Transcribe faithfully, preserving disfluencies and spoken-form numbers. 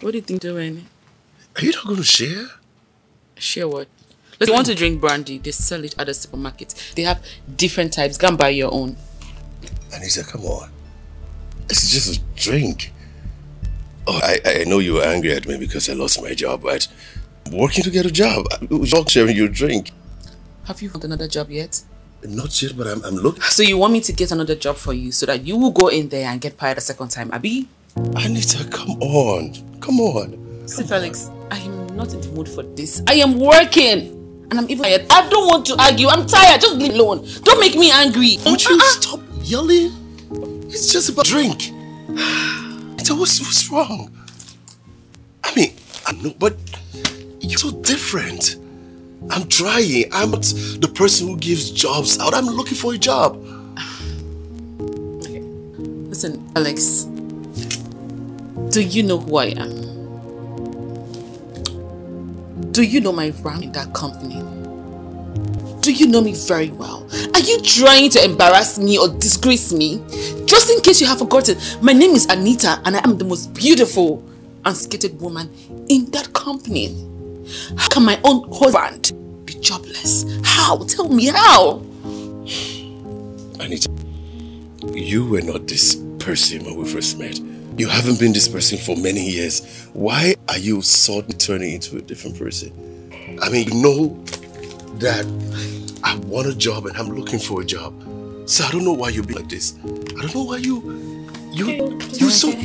What do you think you're doing? Are you not going to share? Share what? If you want to drink brandy, they sell it at the supermarket. They have different types. Go and buy your own. Anita, come on. This is just a drink. Oh, I, I know you were angry at me because I lost my job, but I'm working to get a job. We're not sharing your drink. Have you found another job yet? Not yet, but I'm, I'm looking. So you want me to get another job for you so that you will go in there and get fired a second time, Abby? Anita, come on. Come on. See, Felix, I am not in the mood for this. I am working. And I'm even tired. I don't want to argue. I'm tired. Just leave me alone. Don't make me angry. Would you uh-uh. stop yelling? It's just about drink. Anita, what's, what's wrong? I mean, I know, but you're so different. I'm trying. I'm not the person who gives jobs out. I'm looking for a job. Okay. Listen, Alex. Do you know who I am? Do you know my rank in that company? Do you know me very well? Are you trying to embarrass me or disgrace me? Just in case you have forgotten, my name is Anita and I am the most beautiful and skated woman in that company. How can my own husband be jobless? How? Tell me how? Anita, you were not this person when we first met. You haven't been this person for many years. Why are you suddenly turning into a different person? I mean, you know that I want a job and I'm looking for a job. So I don't know why you be like this. I don't know why you, you, you're so